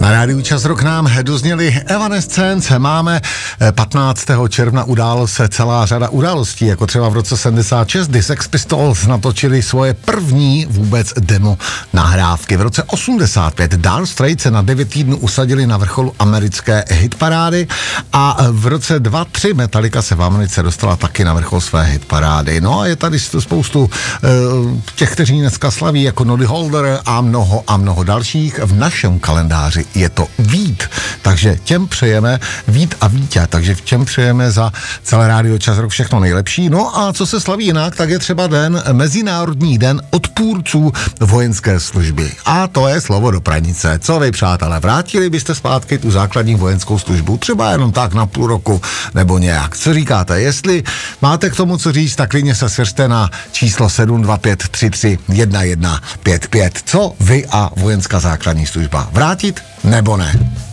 Na rádiu Čas Rock nám dozněli Evanescence. Máme 15. června událo se celá řada událostí, jako třeba v roce 76, kdy Sex Pistols natočili svoje první vůbec demo nahrávky. V roce 85 Dire Straits se na 9 týdnů usadili na vrcholu americké hitparády a v roce 2003 Metallica se v Americe dostala taky na vrchol své hitparády. No a je tady spoustu těch, kteří dneska slaví, jako Noddy Holder a mnoho dalších. V našem kalendáři je to Vít, takže těm přejeme Vít a Vítě, takže těm přejeme za celé rádio Čas Rock všechno nejlepší. No a co se slaví jinak, tak je třeba Mezinárodní den odpůrců vojenské služby. A to je slovo do pranice. Co vy, přátelé, vrátili byste zpátky tu základní vojenskou službu, třeba jenom tak na půl roku nebo nějak. Co říkáte? Jestli máte k tomu co říct, tak klidně se svěřte na číslo 725331155. Co vy a vojenská základní služba? Vrátit nebo ne?